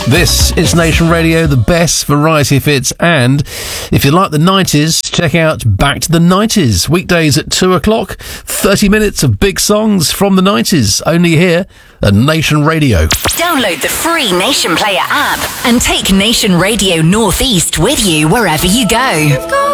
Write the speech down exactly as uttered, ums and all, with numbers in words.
This is Nation Radio, the best variety of hits, and if you like the nineties, check out Back to the nineties, weekdays at two o'clock, thirty minutes of big songs from the nineties, only here at Nation Radio. Download the free Nation Player app and take Nation Radio Northeast with you wherever you go.